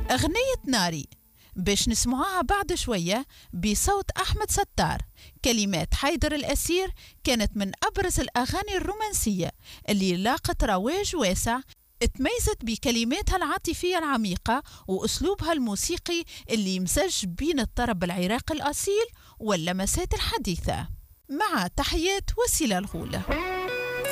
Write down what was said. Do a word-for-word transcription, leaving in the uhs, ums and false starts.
أغنية ناري باش نسمعوها بعد شوية بصوت أحمد ستار. كلمات حيدر الأسير كانت من أبرز الأغاني الرومانسية اللي لاقت رواج واسع، اتميزت بكلماتها العاطفية العميقة وأسلوبها الموسيقي اللي يمزج بين الطرب العراقي الأصيل واللمسات الحديثة. مع تحيات وسيلة الغولة.